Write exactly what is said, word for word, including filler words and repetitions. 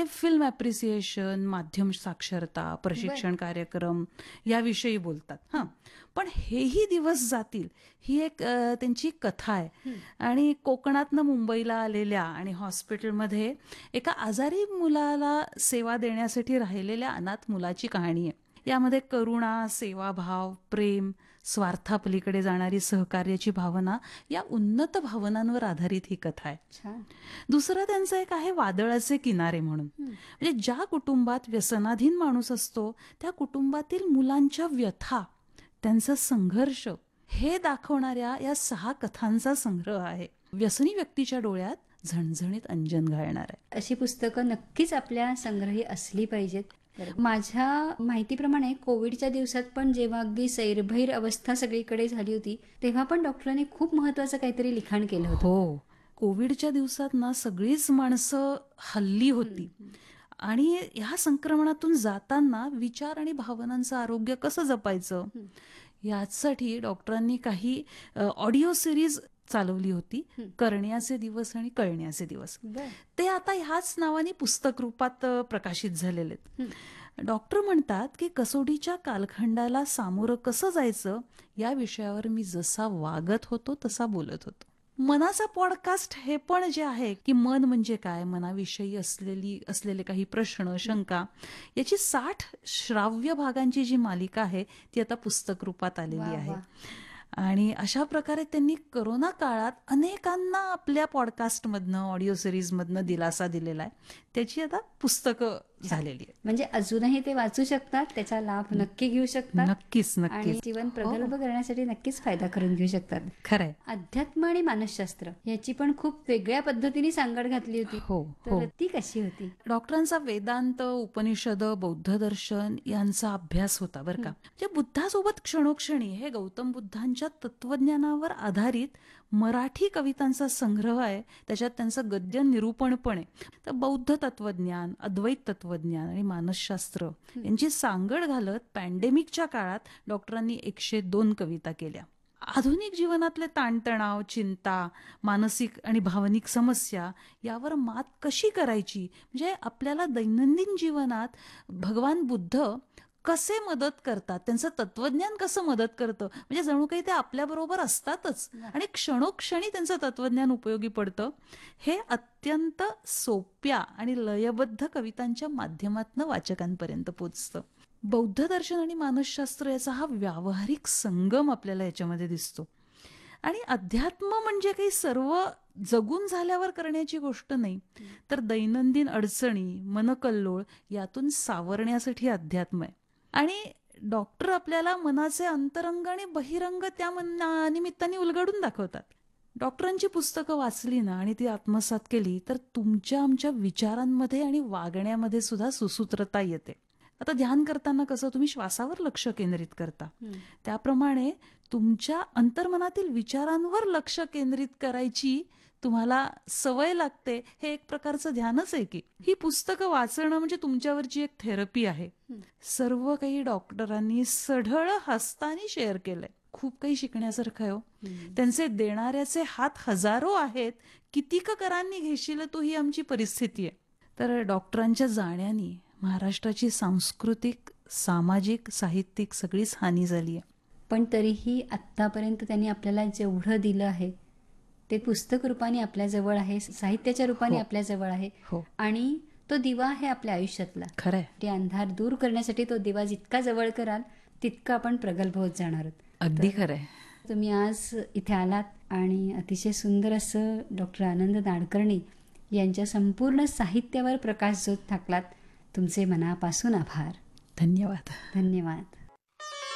ते film appreciation, माध्यम साक्षरता, प्रशिक्षण कार्यक्रम याविषयी बोलतात. हां, पण हेही दिवस जातील ही एक अ, त्यांची कथा आहे. आणि कोकणातनं मुंबईला आलेल्या आणि हॉस्पिटलमध्ये एका आजारी मुलाला सेवा देण्यासाठी राहिलेल्या अनाथ मुलाची कहाणी आहे. यामध्ये करुणा, सेवाभाव, प्रेम, स्वार्थापलीकडे जाणारी सहकार्याची भावना या उन्नत भावनांवर आधारित ही कथा आहे. छान. दुसरं त्यांचं एक आहे वादळाचे किनारे म्हणून. म्हणजे ज्या कुटुंबात व्यसनाधीन माणूस असतो त्या कुटुंबातील मुलांच्या व्यथा, त्यांचा संघर्ष हे दाखवणाऱ्या या सहा कथांचा संग्रह आहे. व्यसनी व्यक्तीच्या डोळ्यात झणझणीत अंजन घालणार आहे. अशी पुस्तकं नक्कीच आपल्या संग्रही असली पाहिजेत. माझ्या माहितीप्रमाणे कोविडच्या दिवसात पण जेव्हा अगदी सैरभैर अवस्था सगळीकडे झाली होती तेव्हा पण डॉक्टरांनी खूप महत्वाचं काहीतरी लिखाण केलं होतं. हो, कोविडच्या दिवसात ना सगळीच माणसं हल्ली होती आणि ह्या संक्रमणातून जाताना विचार आणि भावनांचं आरोग्य कसं जपायचं यासाठी डॉक्टरांनी काही ऑडिओ सिरीज चालवली होती. करण्याचे दिवस आणि कळण्याचे दिवस. ते आता ह्याच नावाने पुस्तक रूपात प्रकाशित झालेले आहेत. डॉक्टर म्हणतात की कसोटीच्या कालखंडाला सामोरं कसं जायचं या विषयावर मी जसा वागत होतो तसा बोलत होतो. मनाचा पॉडकास्ट हे पण जे आहे की मन म्हणजे काय, मनाविषयी असलेली असलेले काही प्रश्न, शंका याची साठ श्राव्य भागांची जी मालिका आहे ती आता पुस्तक रूपात आलेली आहे. आणि अशा प्रकारे त्यांनी करोना काळात अनेकांना आपल्या पॉडकास्टमधनं, ऑडिओ सिरीजमधनं दिलासा दिलेला आहे. त्याची आता पुस्तकं झालेली आहे. म्हणजे अजूनही ते वाचू शकतात, त्याचा लाभ नक्की घेऊ शकतात. नक्कीच आणि नक्कीच जीवन प्रगल्भ करण्यासाठी नक्कीच फायदा करून घेऊ शकतात. खरंय. अध्यात्म आणि मानसशास्त्र याची पण खूप वेगळ्या पद्धतीने सांगड घातली होती. हो, तर ती कशी होती? डॉक्टरांचा वेदांत, उपनिषद, बौद्ध दर्शन यांचा अभ्यास होता बरं का. म्हणजे बुद्धासोबत क्षणोक्षणी हे गौतम बुद्धांच्या तत्वज्ञानावर आधारित मराठी कवितांचा संग्रह आहे. त्याच्यात त्यांचं गद्य निरूपण पण आहे. तर बौद्ध तत्वज्ञान, अद्वैत तत्वज्ञान आणि मानसशास्त्र यांची सांगड घालत पॅन्डेमिकच्या काळात डॉक्टरांनी एकशे दोन कविता केल्या. आधुनिक जीवनातले ताणतणाव, चिंता, मानसिक आणि भावनिक समस्या यावर मात कशी करायची, म्हणजे आपल्याला दैनंदिन जीवनात भगवान बुद्ध कसे मदत करतात, त्यांचं तत्वज्ञान कसं मदत करतं, म्हणजे जणू काही ते आपल्याबरोबर असतातच आणि क्षणोक्षणी त्यांचं तत्वज्ञान उपयोगी पडतं. हे अत्यंत सोप्या आणि लयबद्ध कवितांच्या माध्यमातून वाचकांपर्यंत पोचतं. बौद्ध दर्शन आणि मानसशास्त्र याचा हा व्यावहारिक संगम आपल्याला याच्यामध्ये दिसतो. आणि अध्यात्म म्हणजे काही सर्व जगून झाल्यावर करण्याची गोष्ट नाही, तर दैनंदिन अडचणी, मनकल्लोळ यातून सावरण्यासाठी अध्यात्म आहे. आणि डॉक्टर आपल्याला मनाचे अंतरंग आणि बहिरंग त्या निमित्ताने उलगडून दाखवतात. डॉक्टरांची पुस्तकं वाचली ना आणि ती आत्मसात केली तर तुमच्या आमच्या विचारांमध्ये आणि वागण्यामध्ये सुद्धा सुसूत्रता येते. आता ध्यान करताना कसं तुम्ही श्वासावर लक्ष केंद्रित करता, त्याप्रमाणे तुमच्या अंतर्मनातील विचारांवर लक्ष केंद्रित करायची तुम्हाला सवय लागते. हे एक प्रकारचं ध्यानच आहे की. ही पुस्तकं वाचणं म्हणजे तुमच्यावरची एक थेरपी आहे. सर्व काही डॉक्टरांनी सढळ हस्तानी शेअर केलंय. खूप काही शिकण्यासारखं आहे हो. त्यांचे देणाऱ्याचे हात हजारो आहेत, कितीक करांनी घेशील तो ही आमची परिस्थिती आहे. तर डॉक्टरांच्या जाण्याने महाराष्ट्राची सांस्कृतिक, सामाजिक, साहित्यिक सगळीच हानी झाली आहे. पण तरीही आत्तापर्यंत त्यांनी आपल्याला जेवढं दिलं आहे ते पुस्तक रूपाने आपल्या जवळ आहे, साहित्याच्या रूपाने आपल्या जवळ आहे. आणि तो दिवा आहे आपल्या आयुष्यातला. खरंय. ते अंधार दूर करण्यासाठी तो दिवा जितका जवळ कराल तितका आपण प्रगल्भ होत जाणार आहोत. अगदी खरंय. तुम्ही आज इथे आलात आणि अतिशय सुंदर असं डॉक्टर आनंद नाडकर्णी यांच्या संपूर्ण साहित्यावर प्रकाश झोत टाकलात. तुमचे मनापासून आभार. धन्यवाद. धन्यवाद.